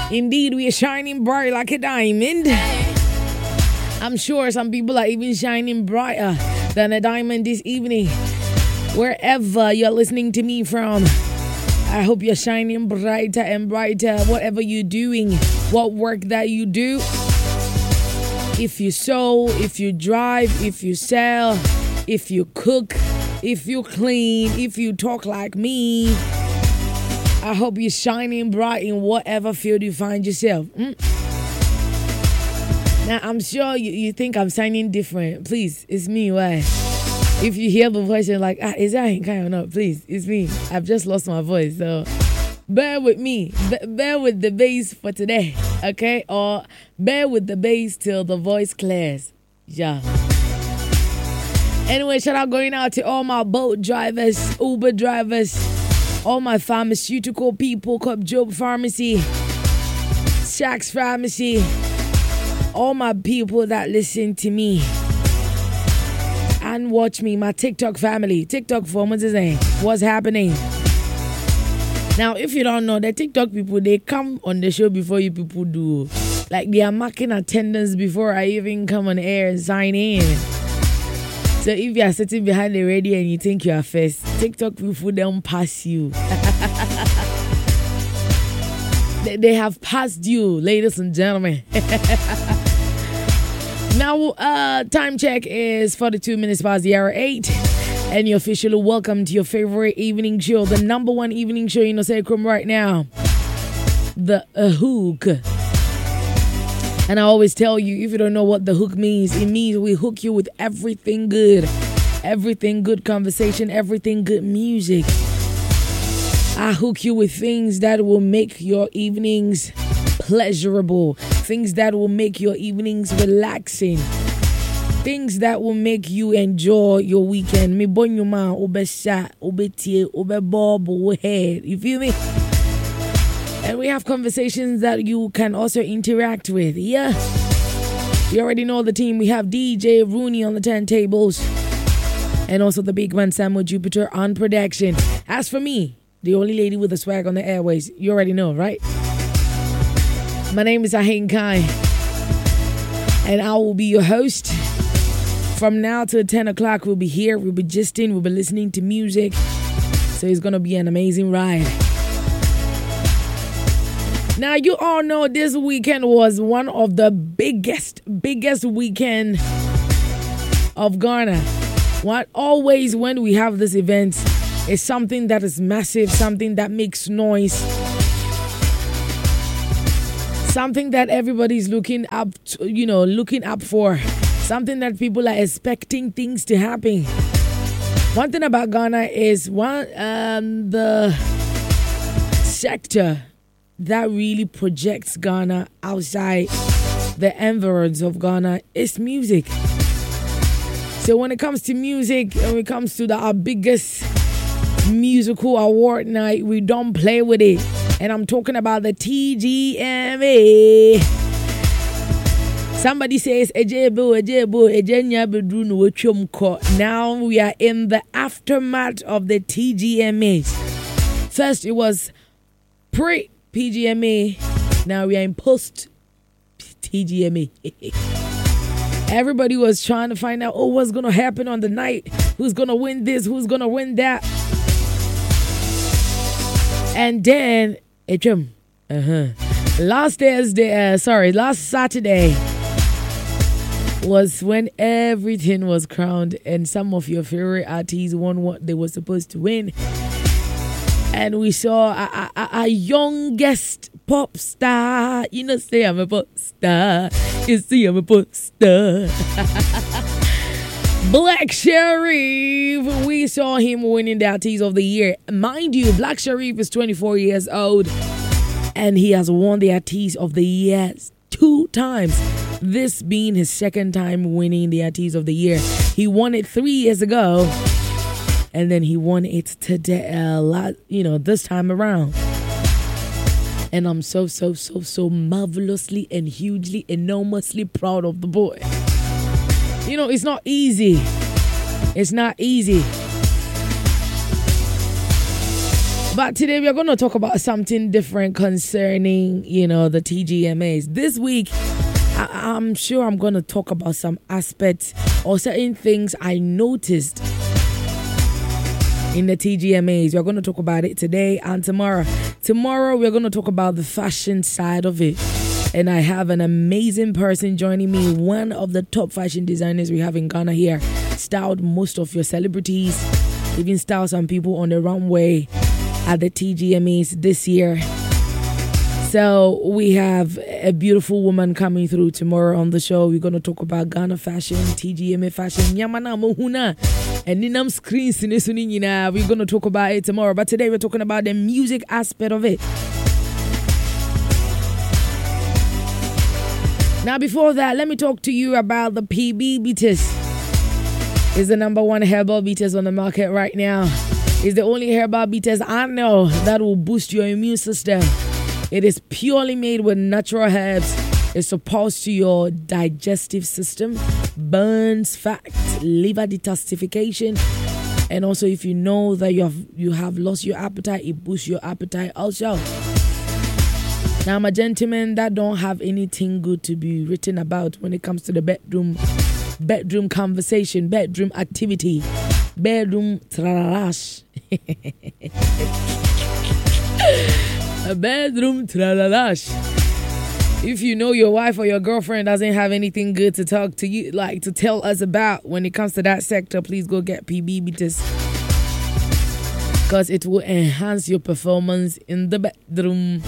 Indeed, we are shining bright like a diamond. I'm sure some people are even shining brighter than a diamond this evening. Wherever you're listening to me from, I hope you're shining brighter and brighter. Whatever you're doing, what work that you do. If you sew, if you drive, if you sell, if you cook, if you clean, if you talk like me, I hope you're shining bright in whatever field you find yourself. Now, I'm sure you think I'm sounding different. Please, it's me. Why? If you hear the voice, you're like, is that Hinkai or not? Please, it's me. I've just lost my voice, so bear with me. Bear with the bass for today, okay? Or bear with the bass till the voice clears. Yeah. Anyway, shout out going out to all my boat drivers, Uber drivers, all my pharmaceutical people, Cup Job Pharmacy, Shaq's Pharmacy, all my people that listen to me and watch me, my TikTok family. TikTok for what's happening. Now, if you don't know, the TikTok people, they come on the show before you people do. Like, they are marking attendance before I even come on air and sign in. So if you are sitting behind the radio and you think you are first, TikTok people don't pass you. They have passed you, ladies and gentlemen. Now, time check is 42 minutes past the hour 8. And you're officially welcome to your favorite evening show, the number one evening show in Osei right now, The Hook. And I always tell you, if you don't know what the hook means, it means we hook you with everything good conversation, everything good music. I hook you with things that will make your evenings pleasurable, things that will make your evenings relaxing, things that will make you enjoy your weekend. Me bon you man, obe shot, obe tie, obe bob, obe head. You feel me? And we have conversations that you can also interact with. Yeah. You already know the team. We have DJ Rooney on the turntables. And also the big man Samuel Jupiter on production. As for me, the only lady with the swag on the airways, you already know, right? My name is Ahin Kai. And I will be your host. From now till 10 o'clock, we'll be here. We'll be gisting. We'll be listening to music. So it's going to be an amazing ride. Now, you all know this weekend was one of the biggest weekend of Ghana. What always when we have this event is something that is massive, something that makes noise, something that everybody's looking up for, something that people are expecting things to happen. One thing about Ghana is the sector that really projects Ghana outside the environs of Ghana is music. So when it comes to music, when it comes to our biggest musical award night, we don't play with it. And I'm talking about the TGMA. Somebody says, now we are in the aftermath of the TGMA. First, it was pre-PGMA. Now we are in post-TGMA. Everybody was trying to find out, what's going to happen on the night? Who's going to win this? Who's going to win that? And then, last Saturday was when everything was crowned and some of your favorite artists won what they were supposed to win. And we saw a youngest pop star. You know, say I'm a pop star. You see, I'm a pop star. Black Sherif. We saw him winning the Artist of the Year. Mind you, Black Sherif is 24 years old. And he has won the Artist of the Year 2 times. This being his second time winning the Artist of the Year. He won it 3 years ago. And then he won it today, this time around. And I'm so marvelously and hugely, enormously proud of the boy. You know, it's not easy. It's not easy. But today we are going to talk about something different concerning, the TGMAs. This week, I'm sure I'm going to talk about some aspects or certain things I noticed in the TGMAs. We're going to talk about it today and tomorrow. Tomorrow, we're going to talk about the fashion side of it. And I have an amazing person joining me, one of the top fashion designers we have in Ghana here. Styled most of your celebrities, even styled some people on the runway at the TGMAs this year. So we have a beautiful woman coming through tomorrow on the show. We're going to talk about Ghana fashion, TGMA fashion, Yamana Mohuna, and Ninam screens. We're going to talk about it tomorrow. But today we're talking about the music aspect of it. Now before that, let me talk to you about the PB Beaters. It's the number one herbal beaters on the market right now. It's the only herbal beaters I know that will boost your immune system. It is purely made with natural herbs. It supports to your digestive system, burns fat, liver detoxification, and also if you know that you have lost your appetite, it boosts your appetite also. Now, my gentlemen that don't have anything good to be written about when it comes to the bedroom conversation, bedroom activity, bedroom tralalash. A bedroom tralalash. If you know your wife or your girlfriend doesn't have anything good to talk to you, like to tell us about when it comes to that sector, please go get PB Beaters. Because it will enhance your performance in the bedroom.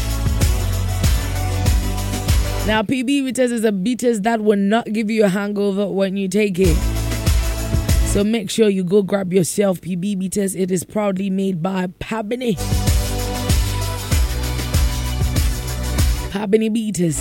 Now, PB Beaters is a beaters that will not give you a hangover when you take it. So make sure you go grab yourself PB Beaters. It is proudly made by Pabini. Pabini Beaters.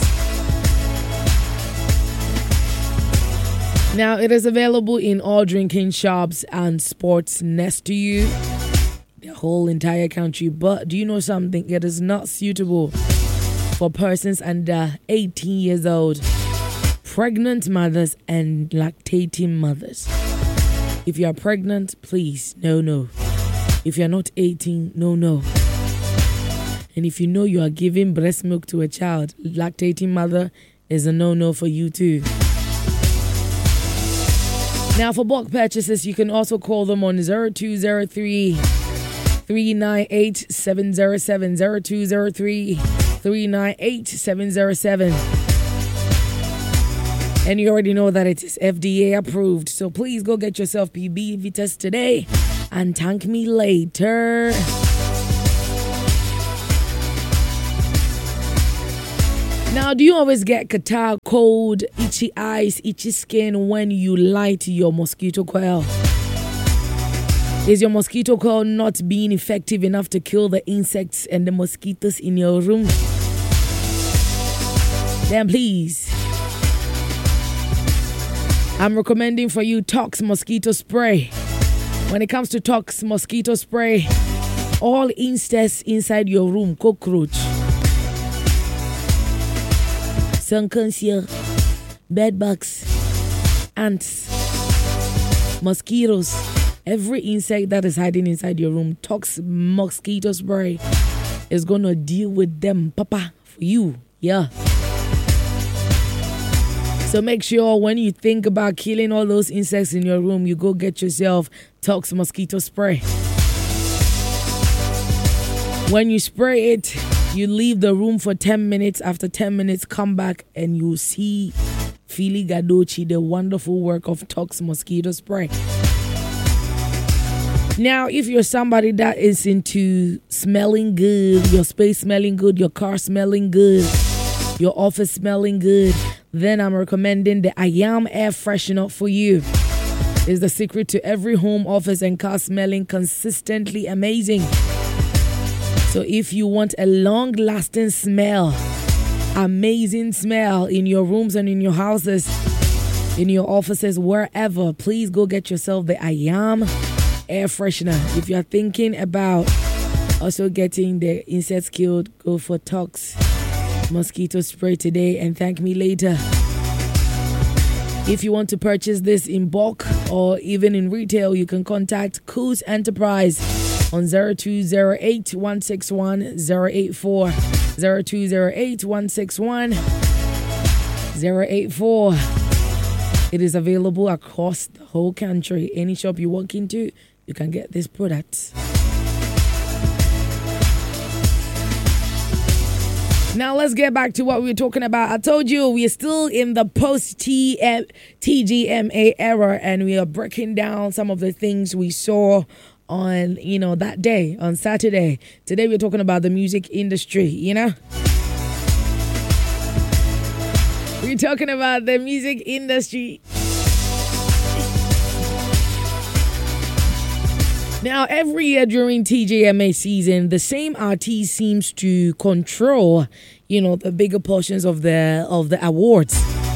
Now, it is available in all drinking shops and sports next to you. The whole entire country. But do you know something? It is not suitable for persons under 18 years old, pregnant mothers, and lactating mothers. If you are pregnant, please, no. If you are not 18, no. And if you know you are giving breast milk to a child, lactating mother is a no for you too. Now, for bulk purchases, you can also call them on 0203 398 707 0203 398 707. And you already know that it is FDA approved. So please go get yourself PB Beaters today and thank me later. Now, do you always get catarrh, cold, itchy eyes, itchy skin when you light your mosquito coil? Is your mosquito coil not being effective enough to kill the insects and the mosquitoes in your room? Then please, I'm recommending for you Tox Mosquito Spray. When it comes to Tox Mosquito Spray, all insects inside your room, cockroach, sunken bedbugs, ants, mosquitoes, every insect that is hiding inside your room, Tox Mosquito Spray is going to deal with them, papa, for you. Yeah. So make sure when you think about killing all those insects in your room, you go get yourself Tox Mosquito Spray. When you spray it, you leave the room for 10 minutes. After 10 minutes, come back and you see Fili Gadochi, the wonderful work of Tox Mosquito Spray. Now, if you're somebody that is into smelling good, your space smelling good, your car smelling good, your office smelling good, then I'm recommending the I Am Air Freshener for you. It's the secret to every home, office, and car smelling consistently amazing. So if you want a long-lasting smell, amazing smell in your rooms and in your houses, in your offices, wherever, please go get yourself the I Am Air Freshener. If you're thinking about also getting the insects killed, go for Tox Mosquito Spray today and thank me later. If you want to purchase this in bulk or even in retail, you can contact Coos Enterprise on 0208 161 084. 0208 161 084. It is available across the whole country. Any shop you walk into, you can get this product. Now let's get back to what we were talking about. I told you we are still in the post-TGMA era, and we are breaking down some of the things we saw on, that day, on Saturday. Today we're talking about the music industry, We're talking about the music industry. Now, every year during TGMA season, the same artist seems to control, the bigger portions of the awards.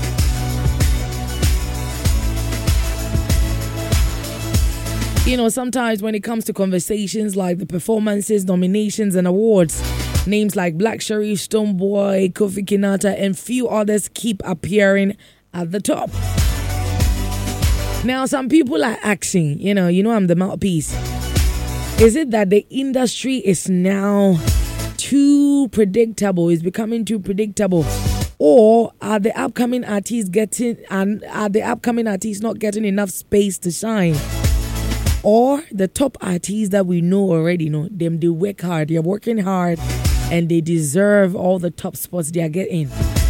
Sometimes when it comes to conversations like the performances, nominations, and awards, names like Black Sherif, Stonebwoy, Kofi Kinata, and few others keep appearing at the top. Now, some people are asking, I'm the mouthpiece. Is it that the industry is now too predictable? Is becoming too predictable? Or are the upcoming artists not getting enough space to shine? Or the top artists that we know already, they work hard, they're working hard, and they deserve all the top spots they are getting.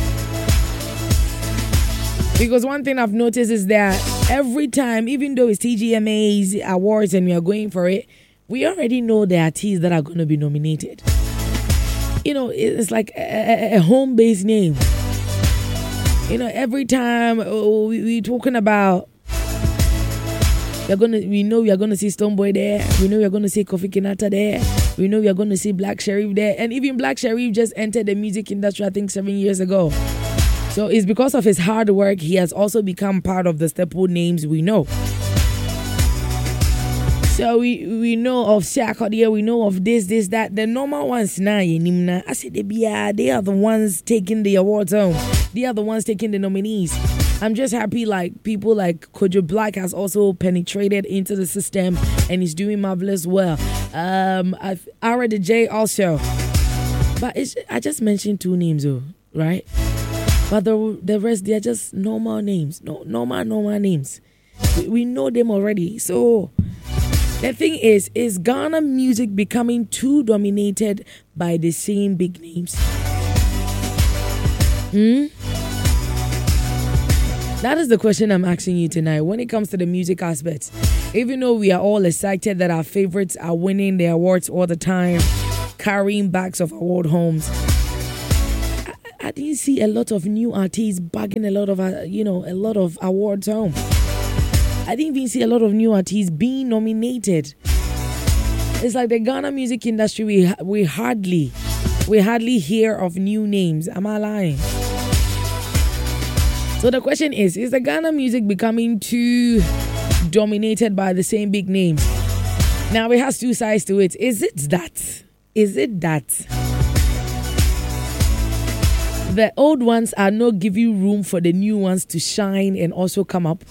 Because one thing I've noticed is that every time, even though it's TGMA's awards and we are going for it, we already know the artists that are going to be nominated. It's like a home-based name. Every time we're talking about, we know we are going to see Stonebwoy there. We know we are going to see Kofi Kinata there. We know we are going to see Black Sherif there. And even Black Sherif just entered the music industry, I think, 7 years ago. So it's because of his hard work, he has also become part of the staple names we know. So we know of Shakodia, we know of this, that. The normal ones now, I said they are the ones taking the awards home. They are the ones taking the nominees. I'm just happy like people like Kojo Black has also penetrated into the system and he's doing marvelous well. Ara the J also. But I just mentioned 2 names though, right? But the rest, they are just normal names. Normal names. We know them already. So the thing is Ghana music becoming too dominated by the same big names? That is the question I'm asking you tonight when it comes to the music aspect. Even though we are all excited that our favorites are winning the awards all the time, carrying bags of award homes, I didn't see a lot of new artists bagging a lot of awards home. I didn't even see a lot of new artists being nominated. It's like the Ghana music industry, we hardly hear of new names. Am I lying? So the question is the Ghana music becoming too dominated by the same big names? Now it has 2 sides to it. Is it that the old ones are not giving room for the new ones to shine and also come up?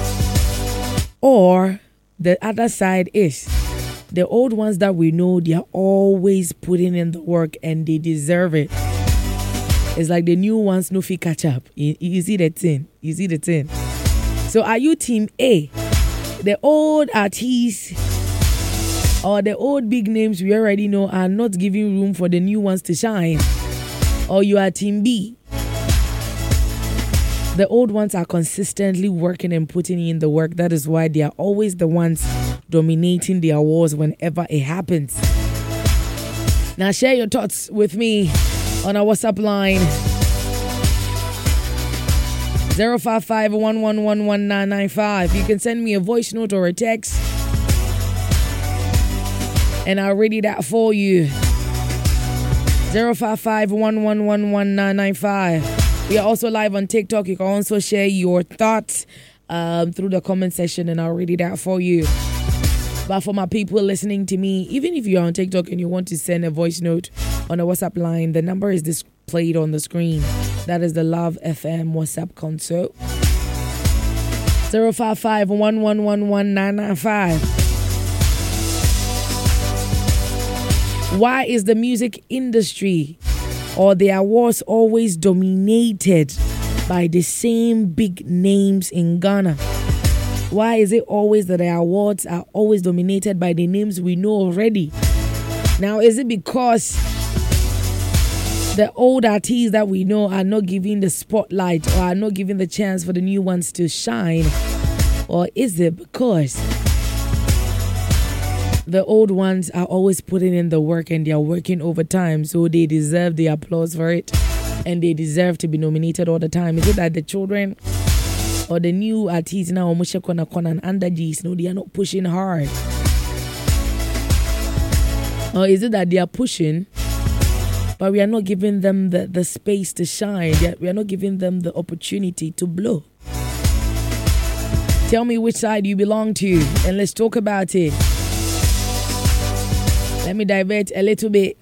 Or the other side is the old ones that we know, they are always putting in the work and they deserve it. It's like the new ones no fit catch up. You see the thing. So are you team A? The old artists or the old big names we already know are not giving room for the new ones to shine? Or you are team B? The old ones are consistently working and putting in the work. That is why they are always the ones dominating the awards whenever it happens. Now share your thoughts with me on our WhatsApp line 055-1111-995. You can send me a voice note or a text and I'll read it out for you. 055-1111-995. We are also live on TikTok. You can also share your thoughts through the comment section and I'll read it out for you. But for my people listening to me, even if you're on TikTok and you want to send a voice note on a WhatsApp line, the number is displayed on the screen. That is the Love FM WhatsApp console. 055-1111-995. Why is the music industry or the awards always dominated by the same big names in Ghana? Why is it always that the awards are always dominated by the names we know already? Now, is it because the old artists that we know are not giving the spotlight or are not giving the chance for the new ones to shine? Or is it because the old ones are always putting in the work and they are working overtime, so they deserve the applause for it and they deserve to be nominated all the time? Is it that the children or the new artists now, and under G's, no, they are not pushing hard? Or is it that they are pushing, but we are not giving them the space to shine? We are not giving them the opportunity to blow. Tell me which side you belong to, and let's talk about it. Let me divert a little bit.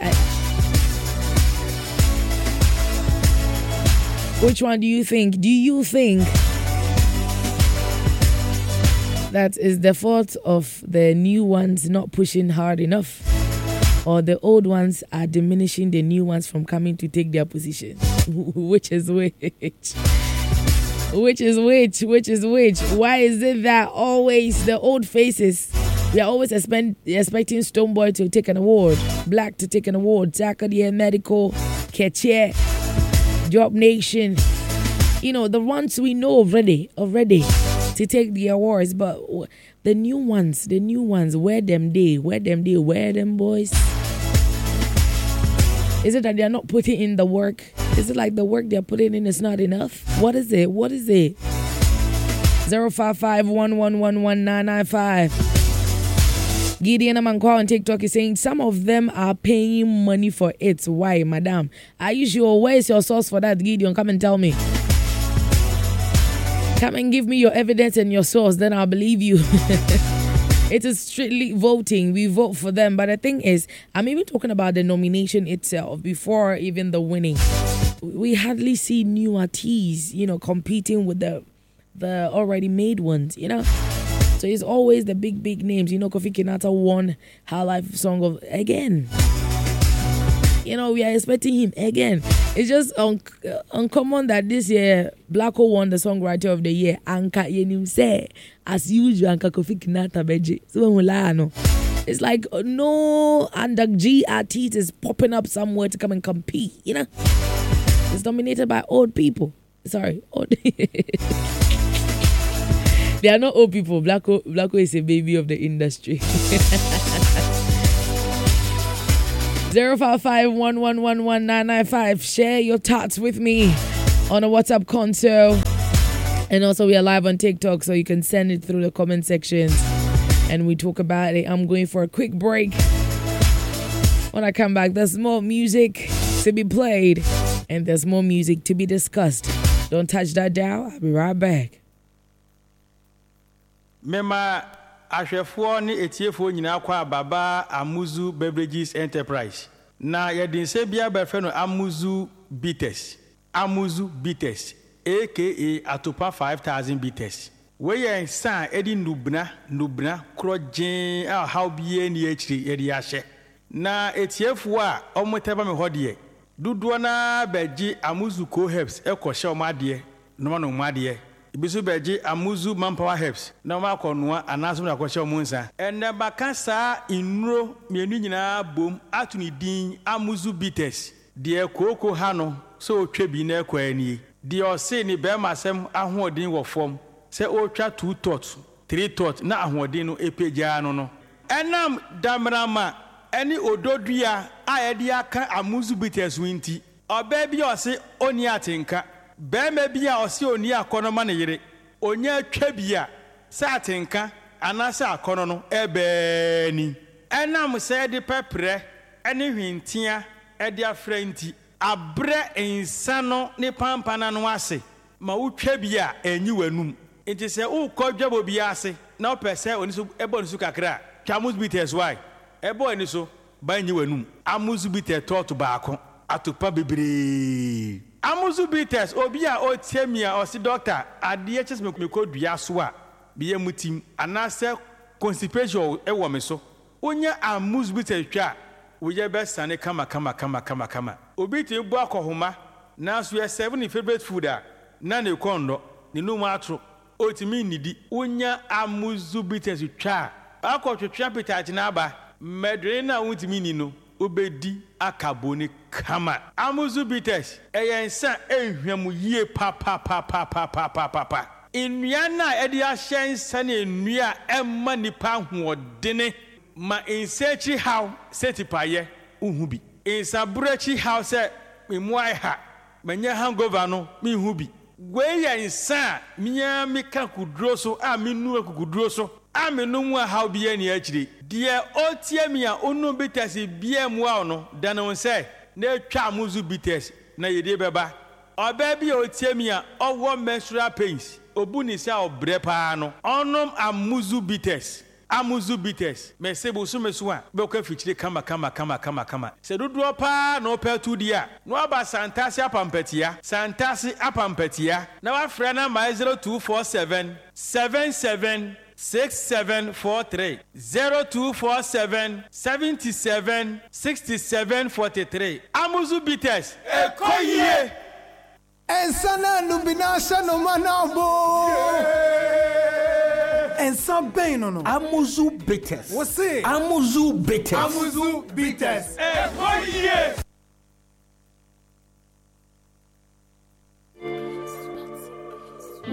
Which one do you think? Do you think that is the fault of the new ones not pushing hard enough? Or the old ones are diminishing the new ones from coming to take their position? Which is which? Which is which? Which is which? Why is it that always the old faces, we are always expecting Stonebwoy to take an award, Black to take an award, Zakaria, Medical, Ketche, Job Nation, you know, the ones we know already to take the awards, but the new ones, where them boys? Is it that they are not putting in the work? Is it like the work they're putting in is not enough? What is it? 055-1111-995. Gideon Amankwa on TikTok is saying some of them are paying money for it. Why, madam? Are you sure? Where is your source for that, Gideon? Come and tell me. Come and give me your evidence and your source, then I'll believe you. It is strictly voting. We vote for them. But the thing is, I'm even talking about the nomination itself before even the winning. We hardly see new artists, you know, competing with the already made ones, you know. So it's always the big names. You know, Kofi Kinata won High Life Song of again. You know, we are expecting him again. It's just uncommon that this year Blacko won the Songwriter of the Year. Anka Yenim say, as usual, Anka Kofi Kinata beji. So it's like no under G artist is popping up somewhere to come and compete. You know, it's dominated by old people. Sorry, old. They are not old people. Blacko is a baby of the industry. 055-1111-995. Share your thoughts with me on a WhatsApp console. And also we are live on TikTok, so you can send it through the comment sections and we talk about it. I'm going for a quick break. When I come back, there's more music to be played and there's more music to be discussed. Don't touch that dial. I'll be right back. Mema ahwefo ni etiefo nyina kwa baba Amuzu Beverages Enterprise na yedinse bia befe no Amuzu Bitters aka Atopa 5000 bitters we yen san edi nubna krojen a how bie ni akiri yedi ahye na etiefo a omoteba me hodie duduo na beji Amuzu Co Herbs ekohye omade no made ibisu beji Amuzu Manpower Herbs na ma konoa anaso na kwahye omunsa enne baka saa inuro mienu nyina bom atuni din Amuzu Bitters de koko ha no so otwa bi na ekwani de ose ni be masem ahoodin wo fom se otwa 2 tot 3 tot na ahoodin no epeja no enam damrama eni ododua a yede aka Amuzu Bitters winti oba bi ose oni atenka Bema bia osi oni akono ma ne yire onya atwa bia sa atenka anasa akono no ebe ni enam se de pepre ene hwintia e de afranti abre insano ne pampana no ase ma utwa bia enyi wanum enti se ukodwabo bia ase na opese oni so ebo ni so kakra Amuzu Bitters why ebo ni so ba enyi wanum Amuzu Bitters tot baako atopa bebre Amuzu Bitters obia otiemia osi doctor adehs me kodua so a biye mutim anase constipation ewo me so onya Amuzu Bitters twa we ye best sane kama. Obi ti bo akohoma na so ye 7 favorite food na ne kondo ni no matro otimi nidi unya amuzu bitters twa akotwetwa pitach na aba medre na utimi ni no obedi akaboni kama amuzu bitters eyensa ehwam yie pa nnua na edi ahyensa na nnua emma nipa hoodene ma insechi how setipaye uhubi insabrechi how se memuai ha manya hangover no mi hubi gwe ya insa miya mika kuduro so a minu akukuduro so a menu mu a how bia ni akire de otie mi a onu bitters bia mu a no da no se na twa amuzu bitters na yede beba oba bia otie mi a owo menstrual pains obuni se obre pa no onom amuzu bitters me sebo so meso a be kwa fichire kama se dodo pa no pa tu dia no aba santase apampatia na wa frɛ na my 0247 77 6743 0247 77 6743 amuzu bitters ekoyie ensana nubinasha no manabo and some pain no amuzu bitters. What's it? Amuzu bitters. Amuzu bitters. Ekoyie.